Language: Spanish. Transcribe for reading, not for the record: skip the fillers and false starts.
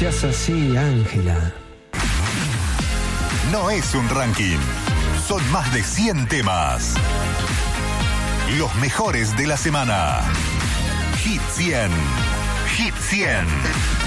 seas así, Ángela. No es un ranking. Son más de 100 temas. Los mejores de la semana. Hit 100. Hit 100.